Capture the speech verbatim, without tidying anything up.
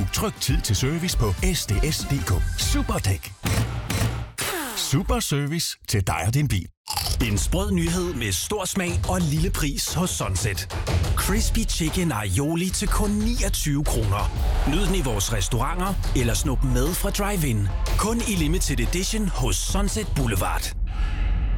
Book tryg tid til service på s d s punktum d k. Superdæk. Super service til dig og din bil. En sprød nyhed med stor smag og lille pris hos Sunset. Crispy Chicken Aioli til kun niogtyve kroner. Nyd den i vores restauranter eller snup med fra drive-in. Kun i limited edition hos Sunset Boulevard.